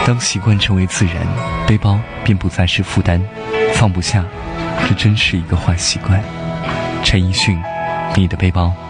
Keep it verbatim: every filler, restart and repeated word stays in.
当习惯成为自然，背包便不再是负担。放不下，这真是一个坏习惯。陈奕迅，你的背包。